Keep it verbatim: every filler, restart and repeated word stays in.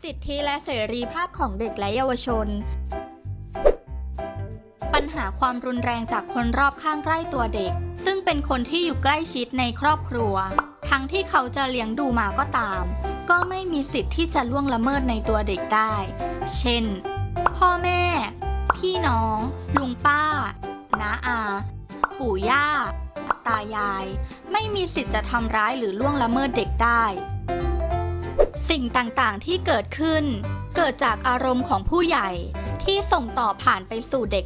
สิทธิและเสรีภาพของเด็กและเยาวชนปัญหาความรุนแรงจากคนรอบข้างใกล้ตัวเด็กซึ่งเป็นคนที่อยู่ใกล้ชิดในครอบครัวทั้งที่เขาจะเลี้ยงดูมาก็ตามก็ไม่มีสิทธิ์ที่จะล่วงละเมิดในตัวเด็กได้เช่นพ่อแม่พี่น้องลุงป้าน้าอาปู่ย่าตายายไม่มีสิทธิ์จะทำร้ายหรือล่วงละเมิดเด็กได้สิ่งต่างๆที่เกิดขึ้นเกิดจากอารมณ์ของผู้ใหญ่ที่ส่งต่อผ่านไปสู่เด็ก